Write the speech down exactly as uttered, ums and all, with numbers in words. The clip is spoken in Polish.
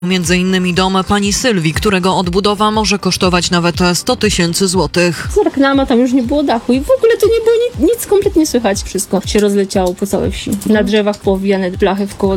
Między innymi dom pani Sylwii, którego odbudowa może kosztować nawet sto tysięcy złotych. Zerknęłam, tam już nie było dachu i w ogóle to nie było nic, nic kompletnie słychać. Wszystko się rozleciało po całej wsi. Na drzewach poowijane blachy w koło